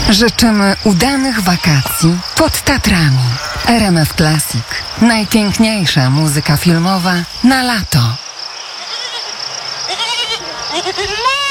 Życzymy udanych wakacji pod Tatrami. RMF Classic. Najpiękniejsza muzyka filmowa na lato.